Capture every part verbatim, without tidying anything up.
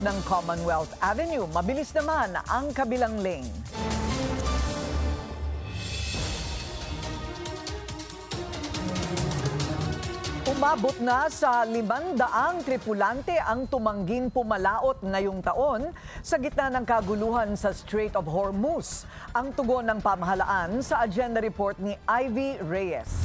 Ng Commonwealth Avenue, mabilis naman ang kabilang lane. Umabot na sa limandaang tripulante ang tumangging pumalaot ngayong taon sa gitna ng kaguluhan sa Strait of Hormuz. Ang tugon ng pamahalaan sa agenda report ni Ivy Reyes.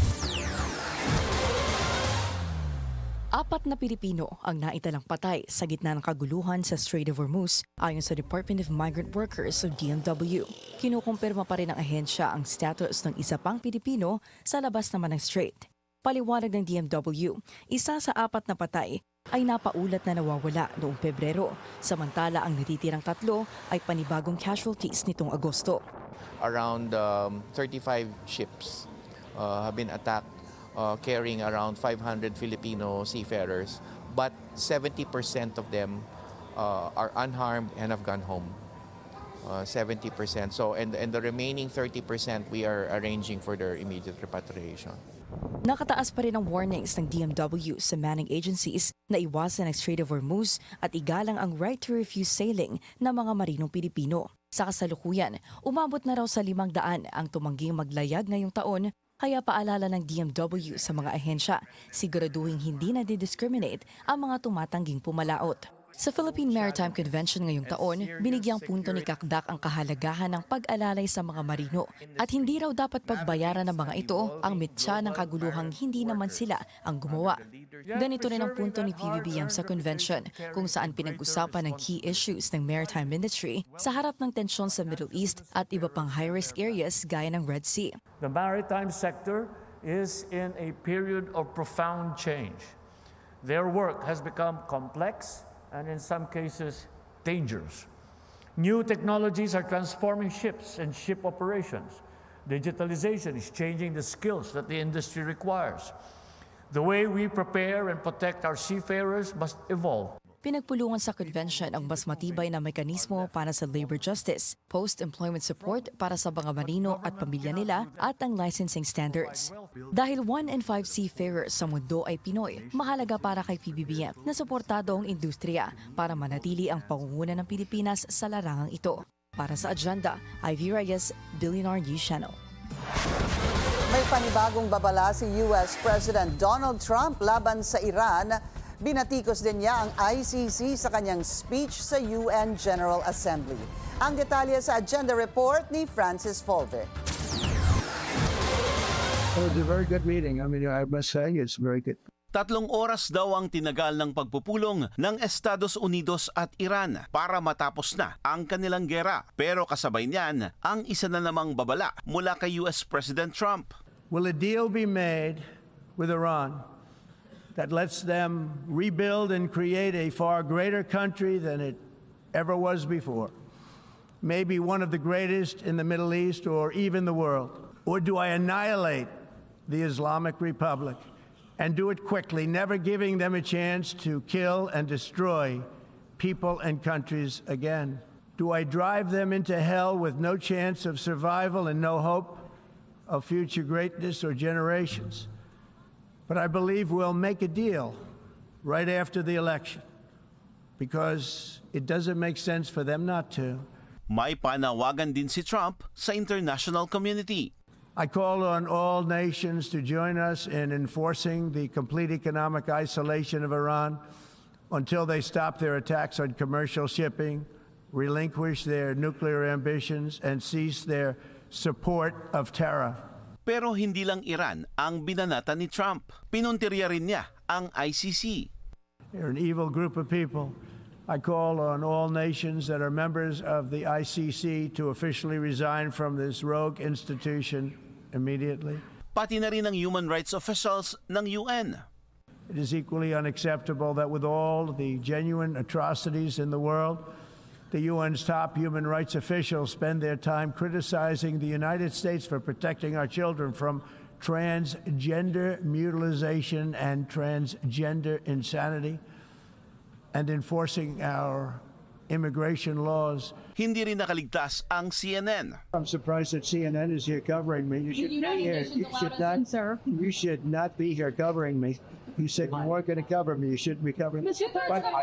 Apat na Pilipino ang naitalang patay sa gitna ng kaguluhan sa Strait of Hormuz ayon sa Department of Migrant Workers o D M W. Kinukumpirma pa rin ng ahensya ang status ng isa pang Pilipino sa labas naman ng strait. Paliwanag ng D M W, isa sa apat na patay ay napaulat na nawawala noong Pebrero, samantala ang natitirang tatlo ay panibagong casualties nitong Agosto. Around um, thirty-five ships uh, have been attacked uh, carrying around five hundred Filipino seafarers, but seventy percent of them uh, are unharmed and have gone home. Uh, seventy percent. So, and, and the remaining thirty percent we are arranging for their immediate repatriation. Nakataas pa rin ang warnings ng D M W sa manning agencies na iwasan ang Strait of Hormuz at igalang ang right to refuse sailing ng mga marinong Pilipino. Sa kasalukuyan, umabot na raw sa limang daan ang tumangging maglayag ngayong taon, kaya paalala ng D M W sa mga ahensya, siguraduhin hindi na didiscriminate ang mga tumatangging pumalaot. Sa Philippine Maritime Convention ngayong taon, binigyang punto ni Kakdak ang kahalagahan ng pag-alalay sa mga marino at hindi raw dapat pagbayaran ng mga ito ang mitya ng kaguluhang hindi naman sila ang gumawa. Ganito rin ang punto ni P B B M sa convention kung saan pinag-usapan ng key issues ng maritime industry sa harap ng tensyon sa Middle East at iba pang high-risk areas gaya ng Red Sea. The maritime sector is in a period of profound change. Their work has become complex and in some cases, dangerous. New technologies are transforming ships and ship operations. Digitalization is changing the skills that the industry requires. The way we prepare and protect our seafarers must evolve. Pinagpulungan sa convention ang mas matibay na mekanismo para sa labor justice, post-employment support para sa mga marino at pamilya nila at ang licensing standards. Dahil one in five seafarers sa mundo ay Pinoy, mahalaga para kay P B B M na suportado ang industriya para manatili ang pangunguna ng Pilipinas sa larangang ito. Para sa agenda, Ivy Reyes, Billionaire News Channel. May panibagong babala si U S President Donald Trump laban sa Iran. Binatikos din niya ang I C C sa kanyang speech sa U N General Assembly. Ang detalye sa agenda report ni Francis Folver. It was a very good meeting. I mean, I must say it's very good. Tatlong oras daw ang tinagal ng pagpupulong ng Estados Unidos at Iran para matapos na ang kanilang gera. Pero kasabay niyan ang isa na namang babala mula kay U S President Trump. Will a deal be made with Iran that lets them rebuild and create a far greater country than it ever was before? Maybe one of the greatest in the Middle East or even the world. Or do I annihilate the Islamic Republic and do it quickly, never giving them a chance to kill and destroy people and countries again? Do I drive them into hell with no chance of survival and no hope of future greatness or generations? But I believe we'll make a deal right after the election because it doesn't make sense for them not to. May panawagan din si Trump sa international community. I call on all nations to join us in enforcing the complete economic isolation of Iran until they stop their attacks on commercial shipping, relinquish their nuclear ambitions, and cease their support of terror. Pero hindi lang Iran ang binanata ni Trump. Pinuntirya rin niya ang I C C. They're an evil group of people. I call on all nations that are members of the I C C to officially resign from this rogue institution immediately. Pati na rin ang human rights officials ng U N. It is equally unacceptable that with all the genuine atrocities in the world, the U N's top human rights officials spend their time criticizing the United States for protecting our children from transgender mutilation and transgender insanity and enforcing our immigration laws. Hindi rin nakaligtas ang C N N. I'm surprised that C N N is here covering me. You should be here. You should not, you should not be here covering me. You said you weren't going to cover me. You shouldn't be covering me. But